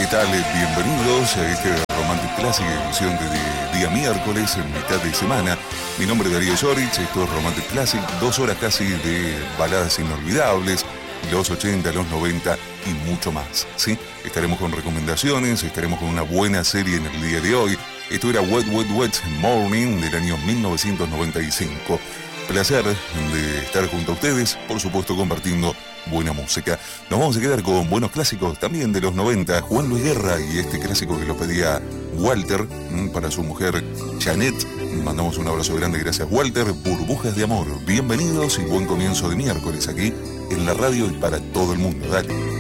¿qué tal? Bienvenidos a este Romantic Classic, edición de día miércoles, en mitad de semana. Mi nombre es Darío Zorich, esto es Romantic Classic, 2 horas casi de baladas inolvidables, los 80, los 90 y mucho más, ¿sí? Estaremos con recomendaciones, estaremos con una buena serie en el día de hoy. Esto era Wet, Wet, Wet Morning del año 1995. Placer de estar junto a ustedes, por supuesto compartiendo buena música. Nos vamos a quedar con buenos clásicos también de los 90, Juan Luis Guerra y este clásico que lo pedía Walter para su mujer Janet. Mandamos un abrazo grande, gracias Walter. Burbujas de amor, bienvenidos y buen comienzo de miércoles aquí en la radio y para todo el mundo. Dale.